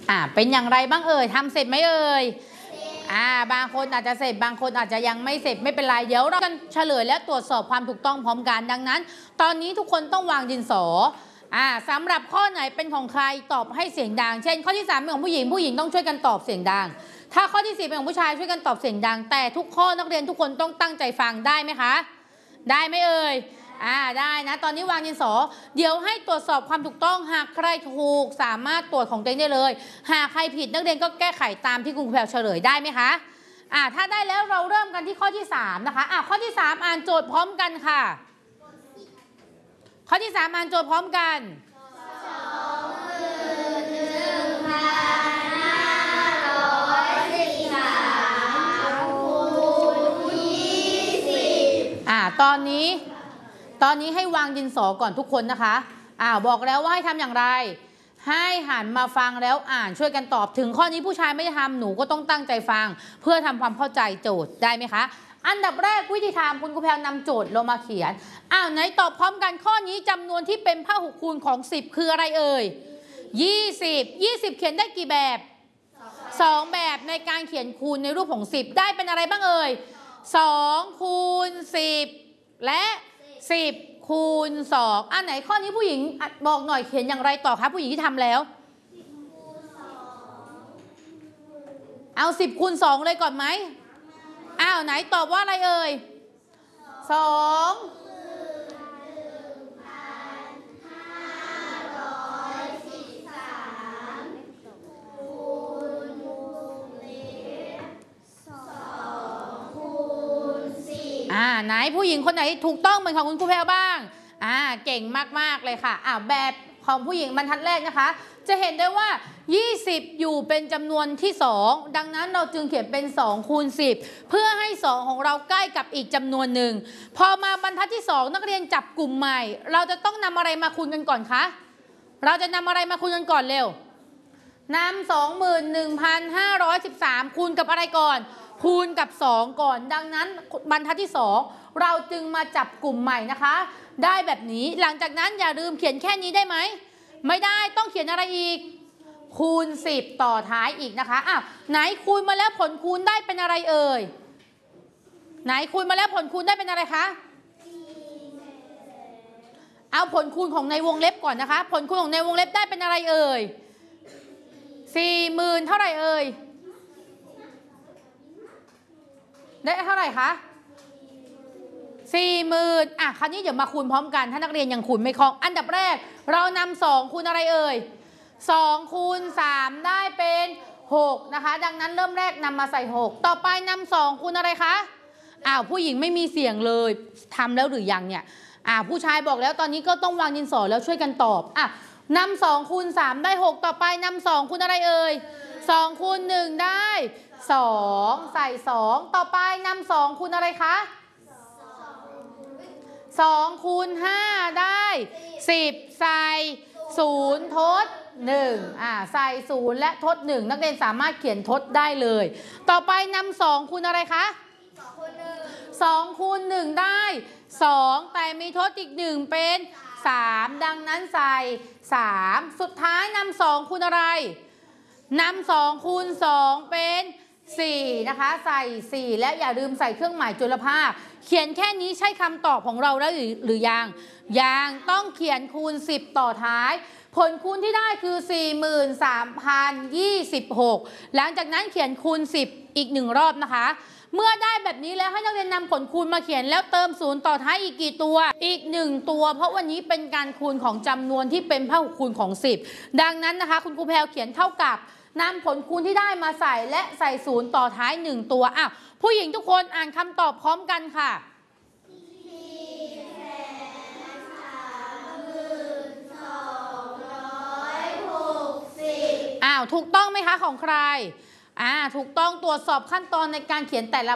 เป็นอย่างไรบ้างเอ่ยทำเสร็จไหมเอ่ยบางคนอาจจะเสร็จบางคนอาจจะยังไม่เสร็จไม่เป็นไรเดี๋ยวเรากันเฉลยและตรวจสอบความถูกต้องพร้อมกันดังนั้นตอนนี้ทุกคนต้องวางดินสอสำหรับข้อไหนเป็นของใครตอบให้เสียงดังเช่นข้อที่3เป็นของผู้หญิงผู้หญิงต้องช่วยกันตอบเสียงดังถ้าข้อที่4เป็นของผู้ชายช่วยกันตอบเสียงดังแต่ทุกข้อนักเรียนทุกคนต้องตั้งใจฟังได้ไหมคะได้ไหมเอ่ยได้นะตอนนี้วางดินสอเดี๋ยวให้ตรวจสอบความถูกต้องหากใครถูกสามารถตรวจของตัวเองได้เลยหากใครผิดนักเรียนก็แก้ไขตามที่คุณครูแพรวเฉลยได้ไหมคะถ้าได้แล้วเราเริ่มกันที่ข้อที่3นะคะข้อที่3อ่านโจทย์พร้อมกันค่ะข้อที่3อ่านโจทย์พร้อมกันตอนนี้ให้วางดินสอก่อนทุกคนนะคะบอกแล้วว่าให้ทำอย่างไรให้หันมาฟังแล้วอ่านช่วยกันตอบถึงข้อนี้ผู้ชายไม่ได้ทำหนูก็ต้องตั้งใจฟังเพื่อทำความเข้าใจโจทย์ได้ไหมคะอันดับแรกวิธีทำคุณครูแพรวนำโจทย์ลงมาเขียนไหนตอบพร้อมกันข้อนี้จำนวนที่เป็นพหุคูณของ10คืออะไรเอ่ย20เขียนได้กี่แบบ2แบบในการเขียนคูณในรูปของ10ได้เป็นอะไรบ้างเอ่ย2คูณ10และ10คูณ2ไหนข้อนี้ผู้หญิงบอกหน่อยเขียนอย่างไรต่อคะผู้หญิงที่ทำแล้วเอา10คูณ2เลยก่อนไหมไหนตอบว่าอะไรเอ่ย2ไหนผู้หญิงคนไหนถูกต้องเหมือนของคุณครูแพรวบ้างเก่งมากๆเลยค่ะแบบของผู้หญิงบรรทัดแรกนะคะจะเห็นได้ว่า20อยู่เป็นจำนวนที่2ดังนั้นเราจึงเขียนเป็น2คูณ10เพื่อให้2ของเราใกล้กับอีกจำนวนหนึ่งพอมาบรรทัดที่2นักเรียนจับกลุ่มใหม่เราจะต้องนำอะไรมาคูณกันก่อนคะเราจะนำอะไรมาคูณกันก่อนเร็วนำ 21,513 คูณกับอะไรก่อนคูณกับ2ก่อนดังนั้นบรรทัดที่2เราจึงมาจับกลุ่มใหม่นะคะได้แบบนี้หลังจากนั้นอย่าลืมเขียนแค่นี้ได้ไหมไม่ได้ต้องเขียนอะไรอีกคูณ10ต่อท้ายอีกนะคะไหนคูณมาแล้วผลคูณได้เป็นอะไรเอ่ยไหนคูณมาแล้วผลคูณได้เป็นอะไรคะเอาผลคูณของในวงเล็บก่อนนะคะผลคูณของในวงเล็บได้เป็นอะไรเอ่ย40,000เท่าไหร่เอ่ยได้เท่าไหร่คะ40,000คราวนี้เดี๋ยวมาคูณพร้อมกันถ้านักเรียนยังคูณไม่คล่องอันดับแรกเรานำ2คูณอะไรเอ่ย2คูณ3ได้เป็น6นะคะดังนั้นเริ่มแรกนำมาใส่6ต่อไปนำ2คูณอะไรคะผู้หญิงไม่มีเสียงเลยทำแล้วหรือยังเนี่ยผู้ชายบอกแล้วตอนนี้ก็ต้องวางดินสอแล้วช่วยกันตอบนำ2คูณ3ได้6ต่อไปนำ2คูณอะไรเอ่ย2คูณ1ได้2ใส่2ต่อไปนำ2คูณอะไรคะ2คูณ5ได้10ใส่0ทด1ใส่0และทด1นักเรียนสามารถเขียนทดได้เลยต่อไปนำ2คูณอะไรคะ2คูณ1ได้2แต่มีทดอีก1เป็น3ดังนั้นใส่3สุดท้ายนำ2คูณอะไรนำ2คูณ2เป็น4นะคะใส่4และอย่าลืมใส่เครื่องหมายจุลภาคเขียนแค่นี้ใช่คำตอบของเราแล้วหรือยังต้องเขียนคูณ10ต่อท้ายผลคูณที่ได้คือ 43,026 หลังจากนั้นเขียนคูณ10อีก1รอบนะคะเมื่อได้แบบนี้แล้วให้นักเรียนนำผลคูณมาเขียนแล้วเติม0ต่อท้ายอีกกี่ตัวอีก1ตัวเพราะวันนี้เป็นการคูณของจำนวนที่เป็นพหุคูณของ10ดังนั้นนะคะคุณครูแพรวเขียนเท่ากับนำผลคูณที่ได้มาใส่และใส่0ต่อท้าย1ตัวผู้หญิงทุกคนอ่านคำตอบพร้อมกันค่ะถูกต้องไหมคะของใครถูกต้องตรวจสอบขั้นตอนในการเขียนแต่ละ